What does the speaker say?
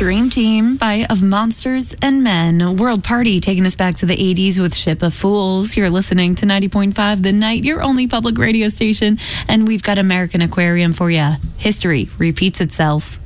Dream Team by Of Monsters and Men. World Party taking us back to the 80s with Ship of Fools. You're listening to 90.5 The Night, your only public radio station. And we've got American Aquarium for you. History repeats itself.